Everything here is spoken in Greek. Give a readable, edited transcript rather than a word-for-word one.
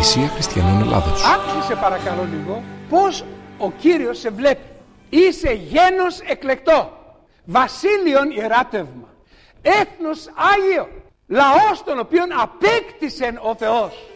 Εκκλησία Χριστιανών Ελλάδος. Άκουσε σε παρακαλώ λίγο πως ο Κύριος σε βλέπει. Είσαι γένος εκλεκτό, βασίλειον ιεράτευμα, έθνος Άγιο, λαός τον οποίον απέκτησε ο Θεός.